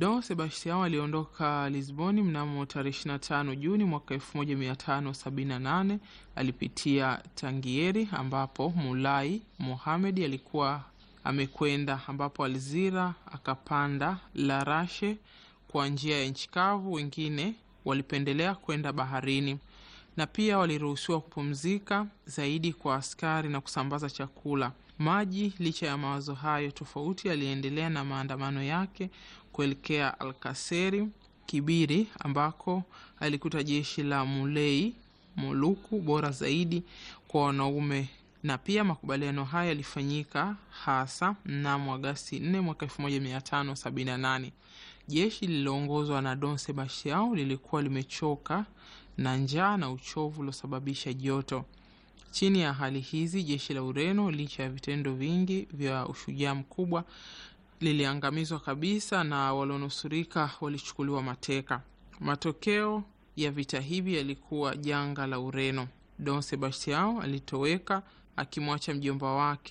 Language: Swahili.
Don Sebastião aliondoka Lisboni mnamo tarehe 25 Juni mwaka 1578. Alipitia Tangieri ambapo Mulai Mohamed alikuwa amekwenda, ambapo Alzira akapanda Larache kwa njia ya nchi kavu. Wengine walipendelea kwenda baharini, na pia waliruhusiwa kupumzika zaidi kwa askari na kusambaza chakula. Maji, licha ya mawazo hayo tofauti, aliendelea na maandamano yake kuelekea Alkaseri Kibiri, ambako alikuta jeshi la Mulei Moluku bora zaidi kwa wanaume. Na pia makubaliano haya yalifanyika hasa mnamo Agosti 4 mwaka 1578. Jeshi lililoongozwa na Don Sebastião lilikuwa limechoka na njaa na uchovu uliosababisha joto. Chini ya hali hizi, jeshi la Ureno, licha ya vitendo vingi vya ushujaa mkubwa, liliangamizwa kabisa na walionusurika walichukuliwa mateka. Matokeo ya vita hivi yalikuwa janga la Ureno. Don Sebastião alitoweka akimwacha mjomba wake